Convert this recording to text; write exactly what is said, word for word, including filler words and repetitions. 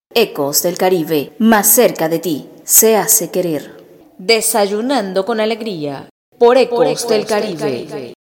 Ecos del Caribe, más cerca de ti, se hace querer. Desayunando con alegría, por Ecos, por Ecos del Caribe. Del Caribe.